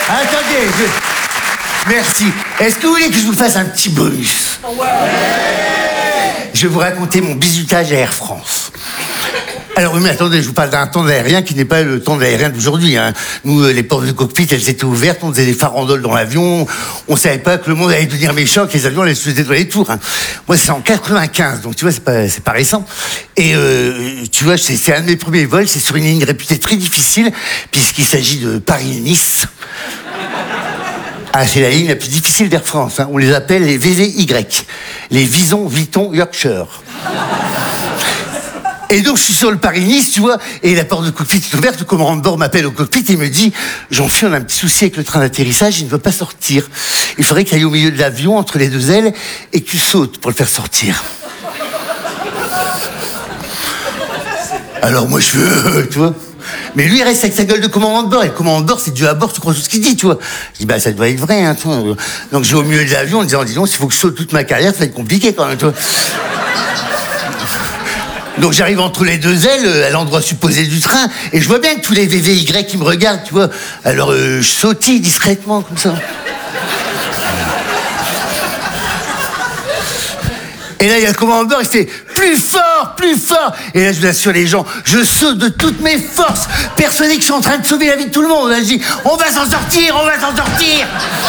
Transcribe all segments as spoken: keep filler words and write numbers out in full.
Attendez, je... merci. Est-ce que vous voulez que je vous fasse un petit bonus? Ouais. Je vais vous raconter mon bizutage à Air France. Alors oui, mais attendez, je vous parle d'un temps aérien qui n'est pas le temps aérien d'aujourd'hui. Hein. Nous, les portes de cockpit, elles étaient ouvertes, on faisait des farandoles dans l'avion, on savait pas que le monde allait devenir méchant, que les avions allaient se jeter dans les tours. Hein. Moi, c'est en quatre-vingt-quinze, donc tu vois, c'est pas, c'est pas récent. Et euh, tu vois, c'est, c'est un de mes premiers vols, c'est sur une ligne réputée très difficile, puisqu'il s'agit de Paris-Nice. Ah, c'est la ligne la plus difficile d'Air France. Hein. On les appelle les V V Y, les Vison, Viton, Yorkshire. Et donc, je suis sur le Paris-Nice, tu vois, et la porte de cockpit est ouverte, le commandant de bord m'appelle au cockpit et me dit « Jean-Phil, on a un petit souci avec le train d'atterrissage, il ne veut pas sortir. Il faudrait qu'il aille au milieu de l'avion, entre les deux ailes, et que tu sautes pour le faire sortir. » Alors moi, je fais, tu vois. Mais lui, il reste avec sa gueule de commandant de bord. Et le commandant de bord, c'est Dieu à bord, tu crois tout ce qu'il dit, tu vois. Je dis, bah, ça doit être vrai, hein, tu vois. Donc, je vais au milieu de l'avion en disant, dis donc, s'il faut que je saute toute ma carrière, ça va être compliqué quand même, tu vois. Donc, j'arrive entre les deux ailes, à l'endroit supposé du train, et je vois bien que tous les V V Y qui me regardent, tu vois. Alors, euh, je sautille discrètement, comme ça. Et là, il y a le commandant de bord, il fait plus fort, plus fort. Et là, je vous assure les gens, je saute de toutes mes forces, persuadé que je suis en train de sauver la vie de tout le monde. Là, je dis, on va s'en sortir, on va s'en sortir.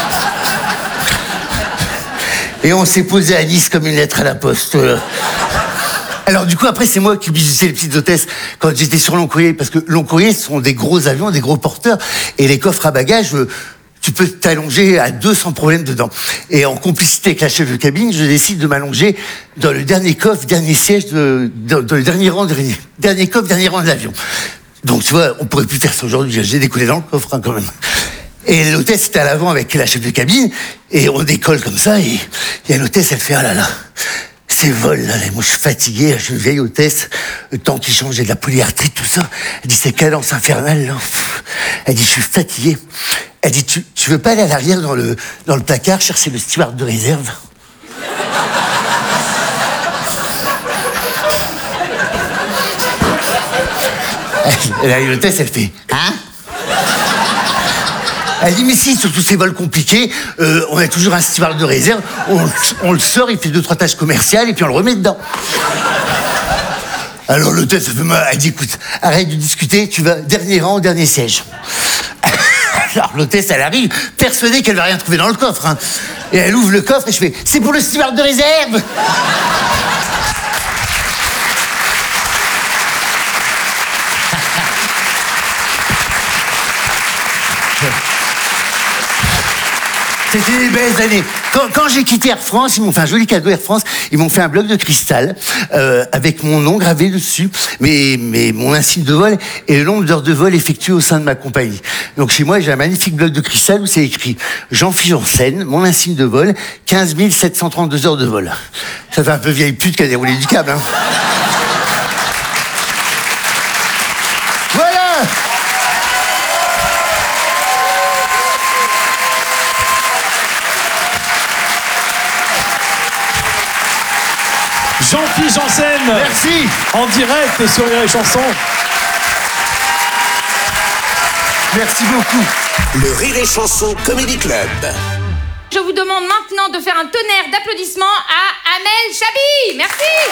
Et on s'est posé à Nice comme une lettre à la poste. Là. Alors du coup, après, c'est moi qui bizutais les petites hôtesses quand j'étais sur long courrier, parce que long courrier, ce sont des gros avions, des gros porteurs, et les coffres à bagages... Euh, tu peux t'allonger à deux sans problème dedans. Et en complicité avec la chef de cabine, je décide de m'allonger dans le dernier coffre, dernier siège, de, dans, dans le dernier rang, dernier, dernier coffre, dernier rang de l'avion. Donc, tu vois, on pourrait plus faire ça aujourd'hui. J'ai décollé dans le coffre, hein, quand même. Et l'hôtesse était à l'avant avec la chef de cabine, et on décolle comme ça, et il y a l'hôtesse, elle fait, ah là là, ces vols, là, moi je suis fatigué, je suis une vieille hôtesse, le temps qui change, j'ai de la polyarthrite, tout ça. Elle dit, c'est cadence infernale, là. Elle dit, je suis fatigué. Elle dit, tu, tu veux pas aller à l'arrière dans le, dans le placard chercher le steward de réserve? Elle a une hôtesse, elle fait, hein? Elle dit, mais si, sur tous ces vols compliqués, euh, on a toujours un steward de réserve, on, on le sort, il fait deux, trois tâches commerciales, et puis on le remet dedans. Alors l'hôtesse, elle, elle dit, écoute, arrête de discuter, tu vas dernier rang, dernier siège. Alors l'hôtesse, elle arrive, persuadée qu'elle va rien trouver dans le coffre. Hein. Et elle ouvre le coffre et je fais, c'est pour le steward de réserve. C'était des belles années. Quand, quand j'ai quitté Air France, ils m'ont fait un joli cadeau Air France. Ils m'ont fait un bloc de cristal euh, avec mon nom gravé dessus, mais, mais mon insigne de vol et le nombre d'heures de vol effectuées au sein de ma compagnie. Donc chez moi, j'ai un magnifique bloc de cristal où c'est écrit Jean-Phil Janssen, mon insigne de vol, quinze mille sept cent trente-deux heures de vol. Ça fait un peu vieille pute qui a déroulé du câble. Hein. Voilà. Jean-Phil Janssen. Merci. En direct sur les chansons. Merci beaucoup. Le Rire et Chanson Comedy Club. Je vous demande maintenant de faire un tonnerre d'applaudissements à Amel Chabi. Merci.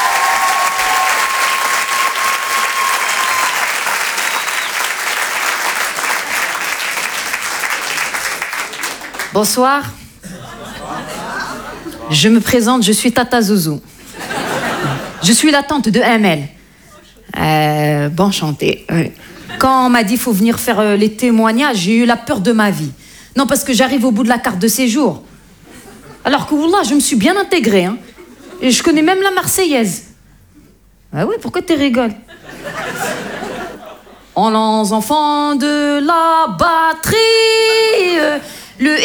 Bonsoir. Je me présente, je suis Tata Zouzou. Je suis la tante de Amel. Euh, bon chanté. Oui. Quand on m'a dit qu'il faut venir faire euh, les témoignages, j'ai eu la peur de ma vie. Non, parce que j'arrive au bout de la carte de séjour. Alors que, wallah, je me suis bien intégrée. Hein. Et je connais même la Marseillaise. Ah oui, pourquoi tu rigoles? En lance enfants de la batterie, euh, le